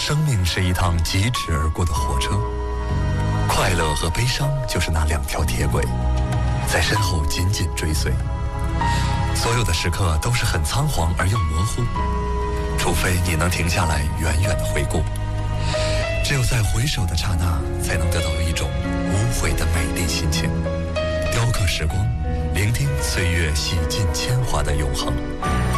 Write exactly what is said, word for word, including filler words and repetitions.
生命是一趟疾驰而过的火车，快乐和悲伤就是那两条铁轨，在身后紧紧追随。所有的时刻都是很仓皇而又模糊，除非你能停下来远远的回顾，只有在回首的刹那，才能得到一种无悔的美丽心情，雕刻时光，聆听岁月洗尽铅华的永恒。